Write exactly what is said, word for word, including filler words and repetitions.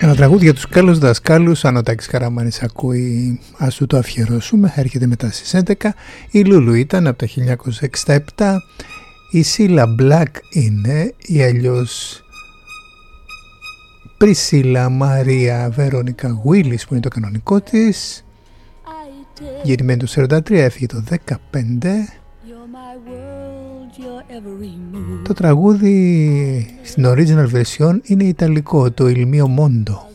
Ένα τραγούδι για τους καλούς δασκάλους. Αν ο Τάκης Καραμάνης ακούει, ας του το αφιερώσουμε. Έρχεται μετά στις έντεκα. Η Λούλου ήταν από το χίλια εννιακόσια εξήντα επτά. Η Σίλα Μπλακ είναι, ή αλλιώς Πρισίλα Μαρία Βερόνικα Γουίλης που είναι το κανονικό της. Γεννημένη το σαράντα τρία, έφυγε το δεκαπέντε. Το τραγούδι στην original version είναι ιταλικό, το Il mio mondo.